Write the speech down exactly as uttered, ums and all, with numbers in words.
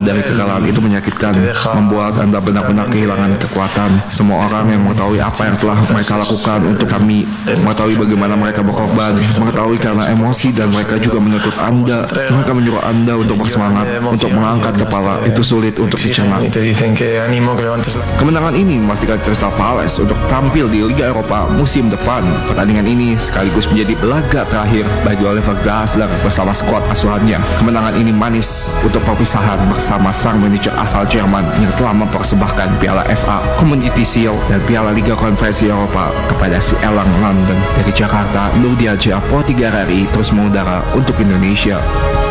dari kekalahan itu menyakitkan, membuat Anda benar-benar kehilangan kekuatan. Semua orang yang mengetahui apa yang telah mereka lakukan untuk kami, mengetahui bagaimana mereka berkorban, mengetahui karena emosi dan mereka juga menuntut Anda. Mereka menyuruh Anda untuk bersemangat, untuk mengangkat kepala. Itu sulit untuk dicerna. Kemenangan ini memastikan Crystal Palace untuk tampil di Liga Eropa musim depan. Pertandingan ini sekaligus menjadi laga terakhir bagi Oliver Glasner bersama skuad asuhannya. Kemenangan ini manis untuk perpisahan bersama sang manajer asal Jerman yang telah mempersembahkan Piala F A, Community Shield dan Piala Liga Konferensi Eropa kepada si Elang London. Dari Jakarta, Nurdiansyah Potigarari terus mengudara untuk Indonesia.